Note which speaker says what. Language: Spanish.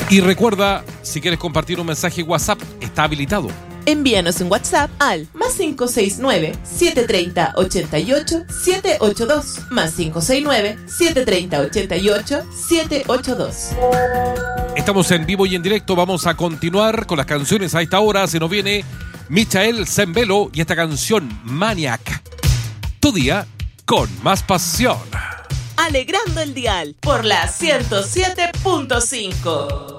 Speaker 1: Y recuerda, si quieres compartir un mensaje WhatsApp, está habilitado.
Speaker 2: Envíanos un WhatsApp al +569-730-88-782, +569-730-88-782.
Speaker 1: Estamos en vivo y en directo, vamos a continuar con las canciones a esta hora. Se nos viene Michael Zembelo y esta canción Maniac. Tu día con más pasión.
Speaker 2: Alegrando el dial por la 107.5.